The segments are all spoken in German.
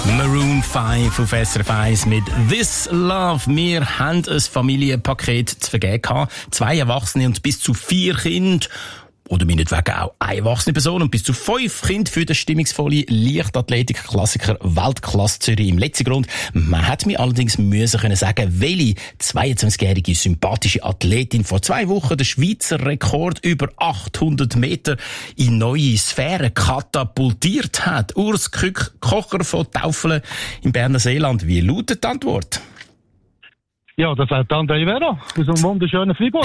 Maroon 5 auf SRF 1 mit «This Love». Wir haben ein Familienpaket zu vergeben gehabt. 2 Erwachsene und bis zu 4 Kinder. Oder meinetwegen auch eine erwachsene Person und bis zu 5 Kinder für den stimmungsvollen Leichtathletik-Klassiker Weltklasse Zürich im letzten Grund. Man hat mir allerdings müssen sagen, welche 22-jährige sympathische Athletin vor 2 Wochen den Schweizer Rekord über 800 Meter in neue Sphären katapultiert hat. Urs Kocher von Taufelen im Berner Seeland. Wie lautet die Antwort? Ja, das hat André Vera aus einem wunderschönen Freiburg.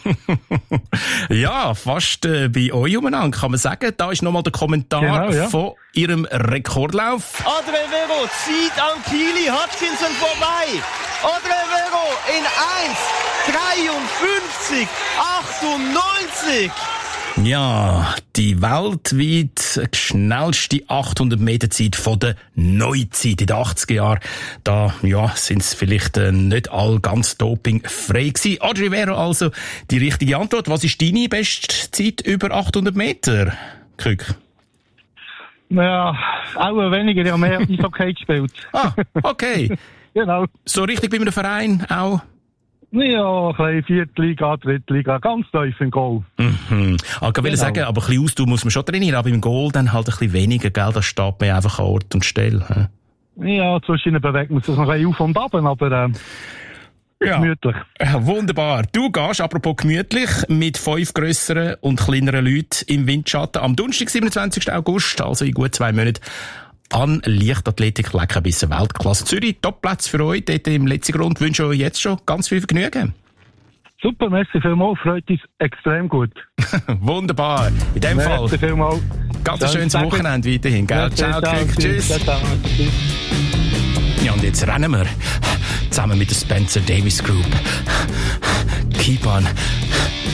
Ja, fast bei euch umeinander, kann man sagen. Da ist nochmal der Kommentar von ihrem Rekordlauf. André Vero zieht an Kili Hutchinson vorbei. André Vero in 1:53:98. Ja, die weltweit schnellste 800 Meter Zeit von der Neuzeit in den 80er Jahren. Da, sind es vielleicht nicht all ganz dopingfrei gewesen. Audrey Vero also die richtige Antwort. Was ist deine Bestzeit über 800 Meter, Kück? Ja, auch weniger, ja, mehr Eishockey gespielt. Ah, okay. Genau. So richtig bei einem Verein auch? Ja, ein bisschen 4. Liga, 3. Liga, ganz tief im Goal. Mhm. Ich will sagen, aber ein bisschen Ausdauer muss man schon trainieren, aber im Goal dann halt ein bisschen weniger, gell? Da steht man einfach an Ort und Stelle. Ja, zwischen bewegt man sich noch ein bisschen auf und ab, aber gemütlich. Ja, wunderbar. Du gehst, apropos gemütlich, mit 5 grösseren und kleineren Leuten im Windschatten am Donnerstag, 27. August, also in gut 2 Monaten, an Leichtathletik Leckerbissen Weltklasse Zürich. Topplatz für euch dort im letzten Grund. Ich wünsche euch jetzt schon ganz viel Vergnügen. Super, merci vielmals. Freut uns extrem gut. Wunderbar. In dem Fall. Merci vielmals. Ganz ein schönes Wochenende weiterhin. Gell? Ciao, tschüss. Ja, und jetzt rennen wir zusammen mit der Spencer Davis Group. Keep on